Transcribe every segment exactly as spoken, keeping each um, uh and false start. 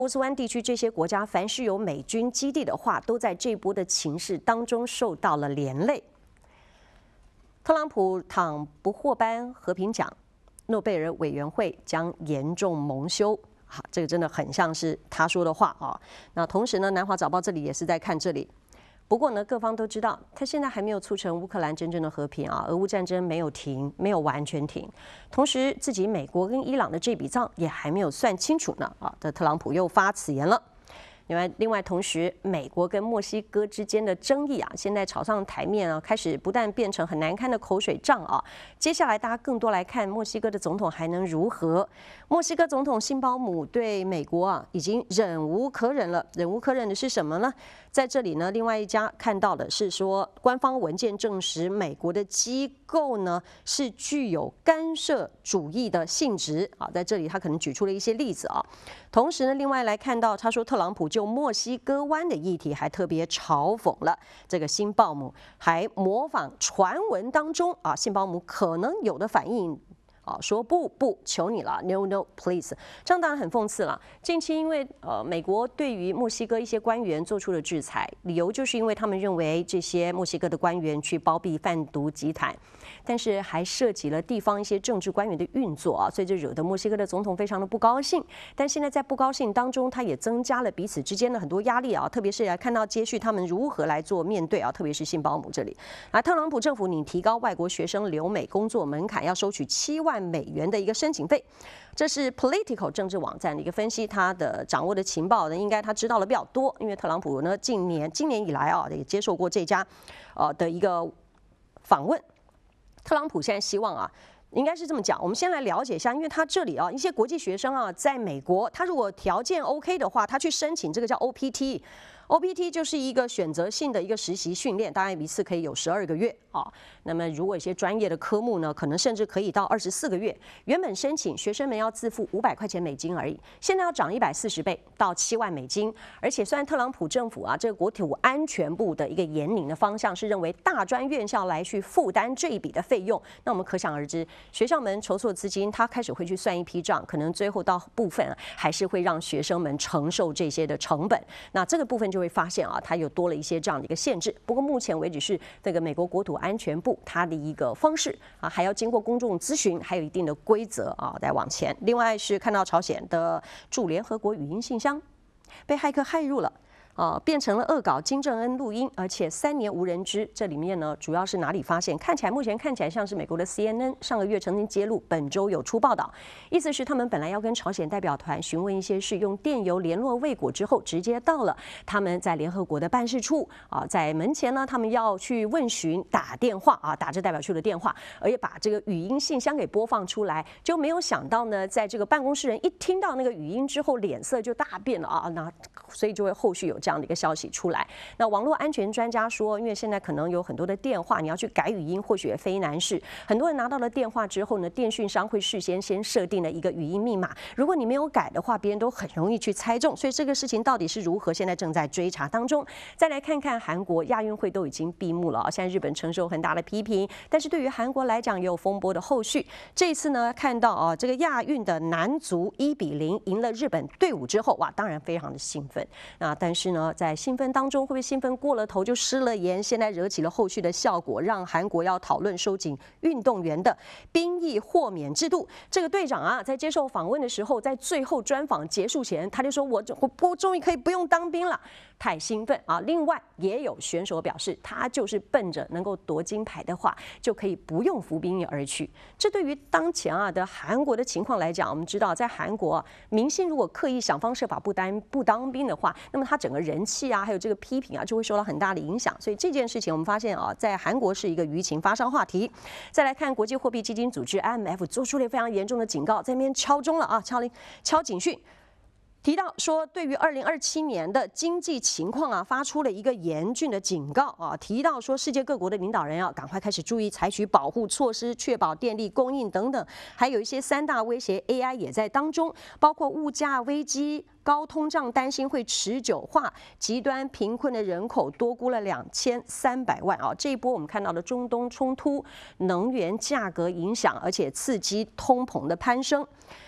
波斯湾地区这些国家，凡是有美军基地的话，都在这波的情势当中受到了连累。特朗普倘不获颁和平奖，诺贝尔委员会将严重蒙羞。好，这个真的很像是他说的话啊。那同时呢，南华早报这里也是在看这里。不过呢，各方都知道，他现在还没有促成乌克兰真正的和平啊，俄乌战争没有停，没有完全停。同时，自己美国跟伊朗的这笔账也还没有算清楚呢啊。这特朗普又发此言了。另外，另外，同时，美国跟墨西哥之间的争议啊，现在炒上台面啊，开始不但变成很难堪的口水仗啊。接下来，大家更多来看墨西哥的总统还能如何？墨西哥总统辛保姆对美国啊，已经忍无可忍了。忍无可忍的是什么呢？在这里呢，另外一家看到的是说，官方文件证实，美国的机构呢是具有干涉主义的性质啊。在这里，他可能举出了一些例子啊。同时呢，另外来看到，他说特朗普就墨西哥湾的议题还特别嘲讽了这个辛保姆，还模仿传闻当中啊，辛保姆可能有的反应。啊，说不不，求你了 ，no no please， 这样当然很讽刺了。近期因为呃，美国对于墨西哥一些官员做出了制裁，理由就是因为他们认为这些墨西哥的官员去包庇贩毒集团，但是还涉及了地方一些政治官员的运作啊，所以这惹得墨西哥的总统非常的不高兴。但现在在不高兴当中，他也增加了彼此之间的很多压力啊，特别是来看到接续他们如何来做面对啊，特别是辛保姆这里啊，特朗普政府拟提高外国学生留美工作门槛，要收取七万美元的一个申请费，这是 Political 政治网站的一个分析，他的掌握的情报呢，应该他知道的比较多，因为特朗普呢近年今年以来啊，也接受过这家呃的一个访问。特朗普现在希望啊。应该是这么讲，我们先来了解一下，因为他这里啊，一些国际学生啊，在美国，他如果条件 OK 的话，他去申请这个叫 O P T。O P T 就是一个选择性的一个实习训练，当然一次可以有十二个月啊。那么如果一些专业的科目呢，可能甚至可以到二十四个月。原本申请学生们要自付五百块钱美金而已，现在要涨一百四十倍到七万美金。而且虽然特朗普政府啊，这个国土安全部的一个严领的方向是认为大专院校来去负担这一笔的费用，那我们可想而知，学校们筹措资金，他开始会去算一批账，可能最后到部分还是会让学生们承受这些的成本。那这个部分就会发现啊，它又多了一些这样的一个限制。不过目前为止是这个美国国土安全部它的一个方式啊，还要经过公众咨询，还有一定的规则啊，再往前。另外是看到朝鲜的驻联合国语音信箱被骇客骇入了。啊，变成了恶搞金正恩录音，而且三年无人知。这里面呢，主要是哪里发现？看起来目前看起来像是美国的 C N N 上个月曾经揭露，本周有出报道，意思是他们本来要跟朝鲜代表团询问一些事，用电邮联络未果之后，直接到了他们在联合国的办事处啊，在门前呢，他们要去问询，打电话啊，打这代表处的电话，而且把这个语音信箱给播放出来，就没有想到呢，在这个办公室人一听到那个语音之后，脸色就大变了啊，那所以就会后续有这样的一个消息出来。那网络安全专家说，因为现在可能有很多的电话，你要去改语音，或许也非难事。很多人拿到了电话之后呢，电讯商会事先先设定了一个语音密码，如果你没有改的话，别人都很容易去猜中。所以这个事情到底是如何，现在正在追查当中。再来看看韩国亚运会都已经闭幕了，现在日本承受很大的批评，但是对于韩国来讲也有风波的后续。这一次呢，看到啊，这个亚运的男足一比零赢了日本队伍之后，哇，当然非常的兴奋。那但是呢，在兴奋当中会不会兴奋过了头就失了言？现在惹起了后续的效果，让韩国要讨论收紧运动员的兵役豁免制度。这个队长啊，在接受访问的时候，在最后专访结束前，他就说：“我我我终于可以不用当兵了。”太兴奋啊！另外也有选手表示，他就是奔着能够夺金牌的话，就可以不用服兵役而去。这对于当前啊的韩国的情况来讲，我们知道，在韩国啊，明星如果刻意想方设法不当不当兵的话，那么他整个人气啊，还有这个批评啊，就会受到很大的影响。所以这件事情，我们发现啊，在韩国是一个舆情发烧话题。再来看国际货币基金组织 I M F 做出了非常严重的警告，在那边敲钟了啊，敲敲警讯。提到说，对于二零二七年的经济情况啊，发出了一个严峻的警告啊。提到说，世界各国的领导人要赶快开始注意采取保护措施，确保电力供应等等。还有一些三大威胁 A I 也在当中，包括物价危机、高通胀担心会持久化，极端贫困的人口多估了两千三百万啊。这一波我们看到的中东冲突、能源价格影响，而且刺激通膨的攀升。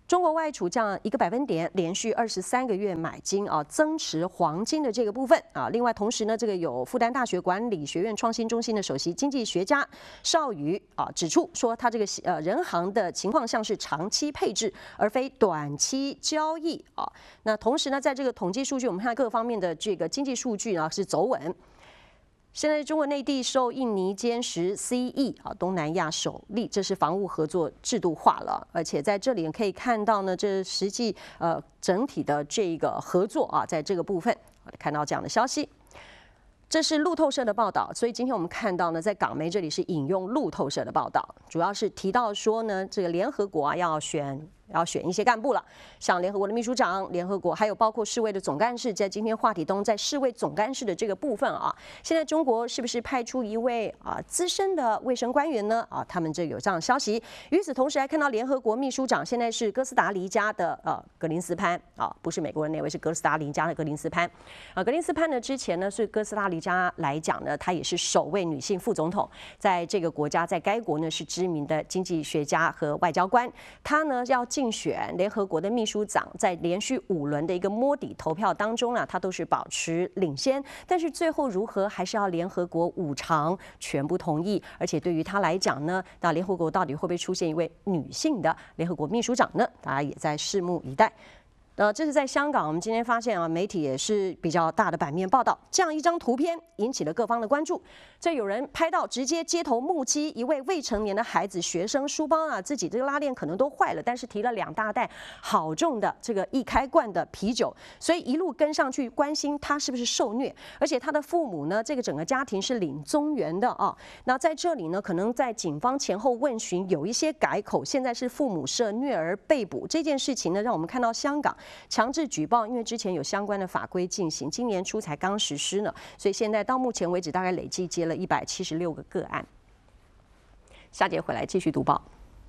中国外储降一个百分点，连续二十三个月买金啊，增持黄金的这个部分啊。另外，同时呢，这个有复旦大学管理学院创新中心的首席经济学家邵宇啊指出说，他这个呃人行的情况像是长期配置，而非短期交易啊。那同时呢，在这个统计数据，我们看各方面的这个经济数据呢是走稳。 现在中国内地受印尼坚实 C E 啊，东南亚首例，这是防务合作制度化了，而且在这里可以看到呢，这实际呃整体的这个合作啊，在这个部分看到这样的消息。 这是路透社的报道，所以今天我们看到呢，在港媒这里是引用路透社的报道，主要是提到说呢，这个联合国啊要选。 要选一些干部了，像联合国的秘书长、联合国还有包括世卫的总干事，在今天话题中，在世卫总干事的这个部分啊，现在中国是不是派出一位啊资深的卫生官员呢？啊，他们这有这样的消息。与此同时，还看到联合国秘书长现在是哥斯达黎加的呃格林斯潘啊，不是美国人那位，是哥斯达黎加的格林斯潘。啊，格林斯潘呢之前呢是哥斯达黎加来讲呢，她也是首位女性副总统，在这个国家，在该国呢是知名的经济学家和外交官，她呢要。 竞选联合国的秘书长，在连续五轮的一个摸底投票当中啊，他都是保持领先。但是最后如何，还是要联合国五常全部同意。而且对于他来讲呢，那联合国到底会不会出现一位女性的联合国秘书长呢？大家也在拭目以待。 呃，这是在香港，我们今天发现啊，媒体也是比较大的版面报道，这样一张图片引起了各方的关注。这有人拍到直接街头目击一位未成年的孩子学生书包啊，自己这个拉链可能都坏了，但是提了两大袋好重的这个易开罐的啤酒，所以一路跟上去关心他是不是受虐，而且他的父母呢，这个整个家庭是领宗援的啊。那在这里呢，可能在警方前后问询有一些改口，现在是父母涉虐儿被捕这件事情呢，让我们看到香港。 强制举报，因为之前有相关的法规进行，今年初才刚实施呢，所以现在到目前为止大概累计接了一百七十六个个案。下节回来继续读报。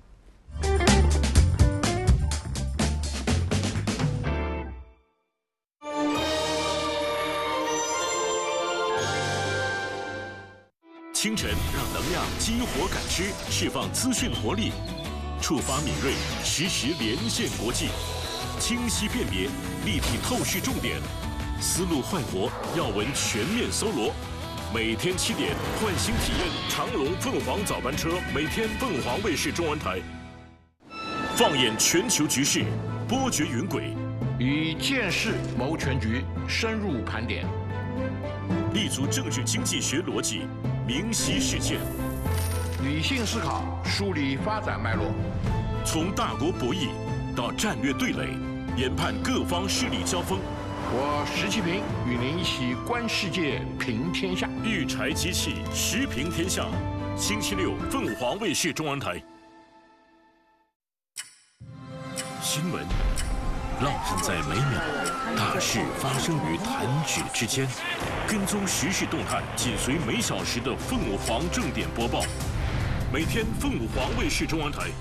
清晨让能量激活感知，释放资讯活力，触发敏锐，实时连线国际。 清晰辨别，立体透视重点，思路焕活，要闻全面搜罗。每天七点，唤醒体验长荣凤凰早班车，每天凤凰卫视中文台。放眼全球局势，波谲云诡， 以见识谋全局，深入盘点， 立足政治经济学逻辑，明晰事件， 理性思考，梳理发展脉络， 从大国博弈到战略对垒。 研判各方势力交锋， 我石其平与您一起观世界、评天下。 育才机器，时评天下。星期六，凤凰卫视中文台。新闻烙印在每秒，大事发生于弹指之间。跟踪时事动态，紧随每小时的凤凰正点播报。每天，凤凰卫视中文台。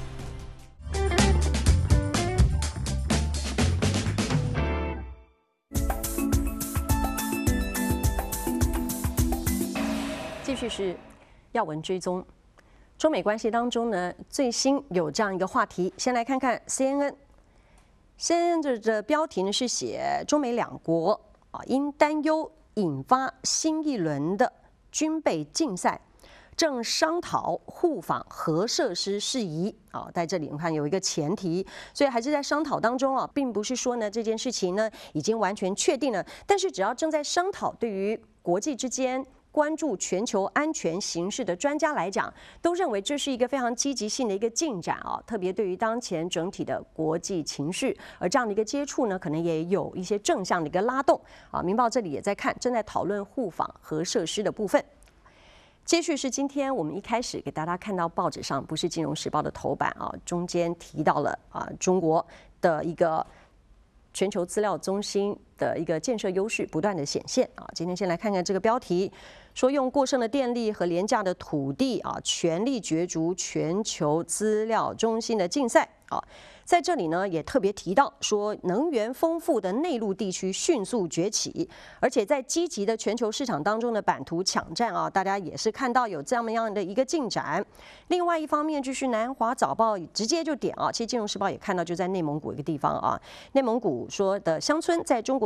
继续是要闻追踪，中美关系当中呢，最新有这样一个话题，先来看看 C N N。C N N 的标题呢是写中美两国啊因担忧引发新一轮的军备竞赛，正商讨互访核设施事宜啊。在这里你看有一个前提，所以还是在商讨当中啊，并不是说呢这件事情呢已经完全确定了，但是只要正在商讨，对于国际之间。 关注全球安全形势的专家来讲，都认为这是一个非常积极性的一个进展啊。特别对于当前整体的国际情势，而这样的一个接触呢，可能也有一些正向的一个拉动啊。《明报》这里也在看，正在讨论互访核设施的部分。接续是今天我们一开始给大家看到报纸上，不是《金融时报》的头版啊，中间提到了啊中国的一个。 全球资料中心的一个建设优势不断的显现啊！今天先来看看这个标题，说用过剩的电力和廉价的土地啊，全力角逐全球资料中心的竞赛啊。在这里呢，也特别提到说，能源丰富的内陆地区迅速崛起，而且在积极的全球市场当中的版图抢占啊，大家也是看到有这么样的一个进展。另外一方面，就是南华早报直接就点啊，其实《金融时报》也看到，就在内蒙古一个地方啊，内蒙古说的乡村在中国。